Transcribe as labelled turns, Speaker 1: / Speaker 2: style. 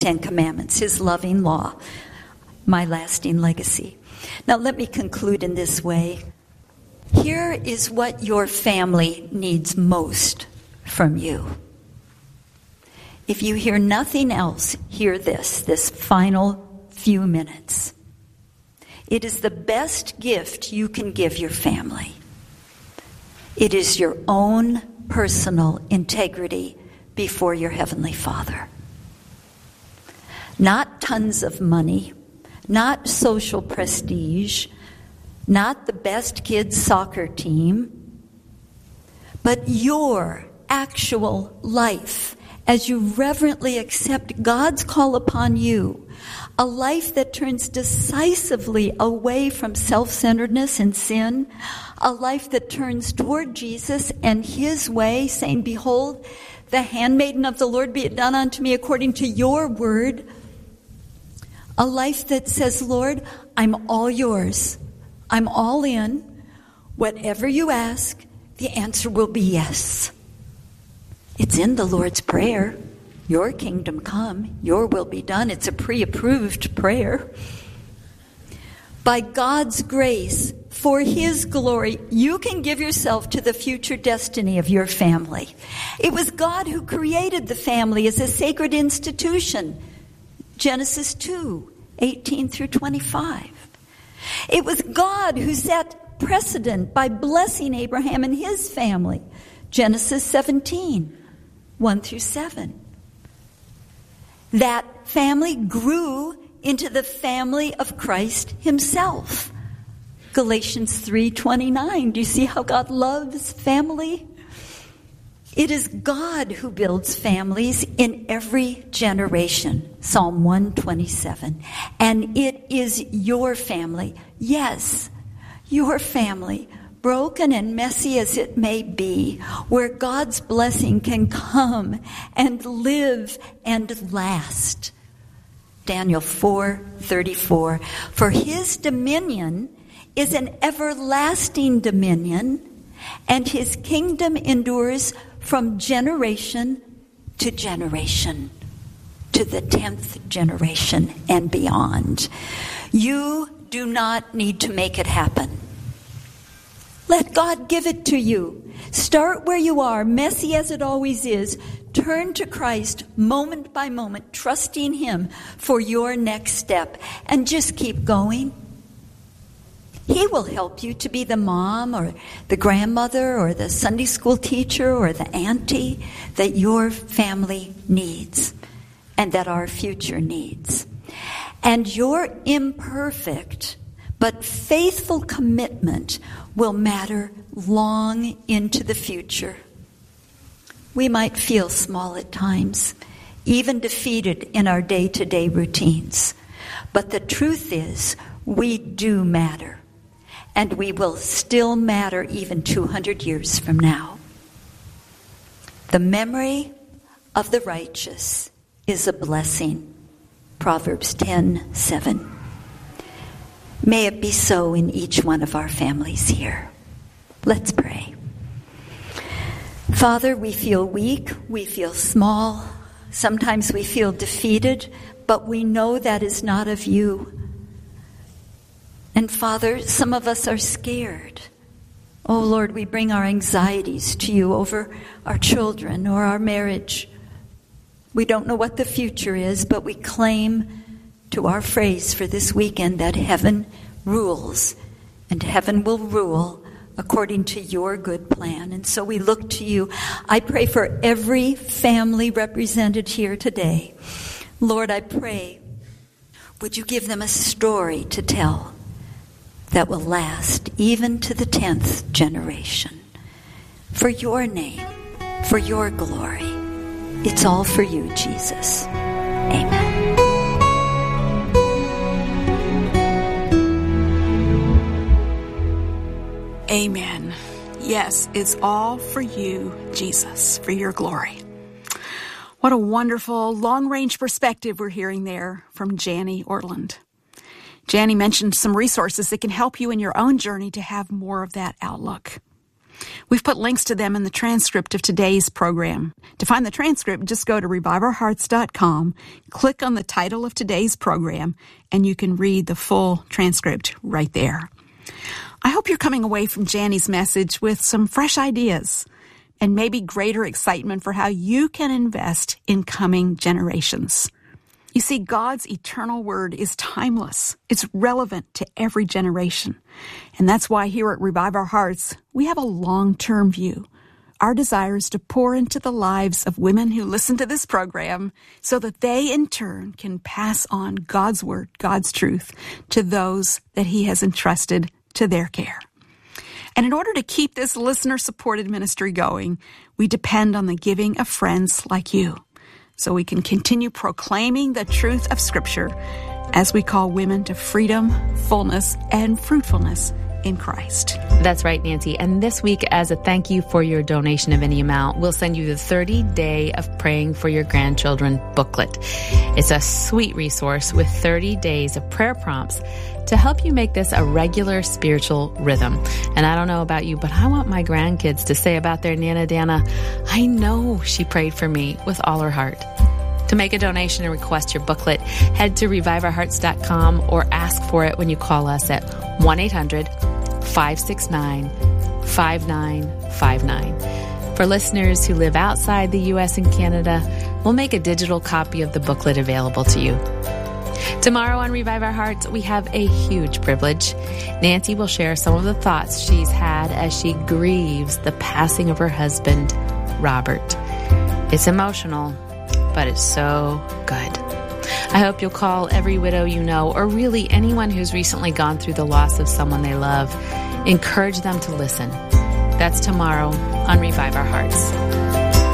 Speaker 1: Ten Commandments, his loving law, my lasting legacy. Now let me conclude in this way. Here is what your family needs most from you. If you hear nothing else, hear this final few minutes. It is the best gift you can give your family. It is your own personal integrity before your Heavenly Father. Not tons of money, not social prestige, not the best kids' soccer team, but your actual life as you reverently accept God's call upon you, a life that turns decisively away from self-centeredness and sin, a life that turns toward Jesus and his way, saying, behold, the handmaiden of the Lord, be it done unto me according to your word. A life that says, Lord, I'm all yours. I'm all in. Whatever you ask, the answer will be yes. It's in the Lord's Prayer. Your kingdom come, your will be done. It's a pre-approved prayer. By God's grace, for his glory, you can give yourself to the future destiny of your family. It was God who created the family as a sacred institution. Genesis 2:18 through 25. It was God who set precedent by blessing Abraham and his family. Genesis 17:1 through 7. That family grew into the family of Christ himself. Galatians 3:29. Do you see how God loves family? It is God who builds families in every generation. Psalm 127. And it is your family. Yes, your family, broken and messy as it may be, where God's blessing can come and live and last. Daniel 4:34. For his dominion is an everlasting dominion, and his kingdom endures from generation to generation, to the 10th generation and beyond. You do not need to make it happen. Let God give it to you. Start where you are, messy as it always is. Turn to Christ moment by moment, trusting him for your next step, and just keep going. He will help you to be the mom or the grandmother or the Sunday school teacher or the auntie that your family needs and that our future needs. And your imperfect but faithful commitment will matter long into the future. We might feel small at times, even defeated in our day-to-day routines. But the truth is, we do matter. And we will still matter even 200 years from now. The memory of the righteous is a blessing. Proverbs 10:7. May it be so in each one of our families here. Let's pray. Father, we feel weak, we feel small, sometimes we feel defeated, but we know that is not of you. And Father, some of us are scared. Oh Lord, we bring our anxieties to you over our children or our marriage. We don't know what the future is, but we claim to our phrase for this weekend that heaven rules, and heaven will rule according to your good plan. And so we look to you. I pray for every family represented here today. Lord, I pray, would you give them a story to tell that will last even to the 10th generation. For your name, for your glory. It's all for you, Jesus. Amen.
Speaker 2: Amen. Yes, it's all for you, Jesus, for your glory. What a wonderful long-range perspective we're hearing there from Janie Ortland. Janie mentioned some resources that can help you in your own journey to have more of that outlook. We've put links to them in the transcript of today's program. To find the transcript, just go to reviveourhearts.com, click on the title of today's program, and you can read the full transcript right there. I hope you're coming away from Jani's message with some fresh ideas and maybe greater excitement for how you can invest in coming generations. You see, God's eternal word is timeless. It's relevant to every generation. And that's why here at Revive Our Hearts, we have a long-term view. Our desire is to pour into the lives of women who listen to this program so that they, in turn, can pass on God's word, God's truth, to those that He has entrusted to their care. And in order to keep this listener-supported ministry going, we depend on the giving of friends like you, so we can continue proclaiming the truth of Scripture as we call women to freedom, fullness, and fruitfulness in Christ.
Speaker 3: That's right, Nancy. And this week, as a thank you for your donation of any amount, we'll send you the 30-Day of Praying for Your Grandchildren booklet. It's a sweet resource with 30 days of prayer prompts to help you make this a regular spiritual rhythm. And I don't know about you, but I want my grandkids to say about their Nana Dana, I know she prayed for me with all her heart. To make a donation and request your booklet, head to reviveourhearts.com or ask for it when you call us at 1-800-569-5959. For listeners who live outside the U.S. and Canada, we'll make a digital copy of the booklet available to you. Tomorrow on Revive Our Hearts, we have a huge privilege. Nancy will share some of the thoughts she's had as she grieves the passing of her husband, Robert. It's emotional, but it's so good. I hope you'll call every widow you know, or really anyone who's recently gone through the loss of someone they love. Encourage them to listen. That's tomorrow on Revive Our Hearts.